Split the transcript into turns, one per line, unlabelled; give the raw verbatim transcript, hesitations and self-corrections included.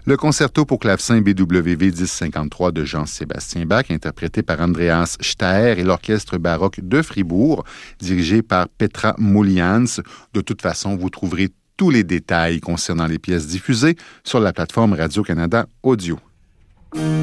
Le concerto pour clavecin B W V dix cinquante-trois de Jean-Sébastien Bach, interprété par Andreas Staer et l'Orchestre baroque de Fribourg, dirigé par Petra Moulians. De toute façon, vous trouverez tous les détails concernant les pièces diffusées sur la plateforme Radio-Canada Audio.